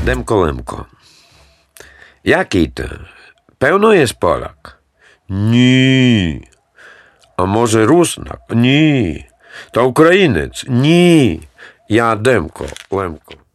Demko Lemko. Jaki ty? Pełno jest Polak? Nie. A może Rusnak? Nie. To Ukrainiec? Nie. Ja Demko Lemko.